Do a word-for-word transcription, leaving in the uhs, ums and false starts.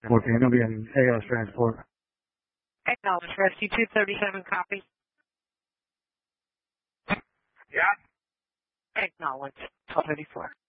fourteen, it'll be an A S transport. Acknowledge Rescue two thirty-seven, copy. Yeah. Acknowledge twelve eighty-four.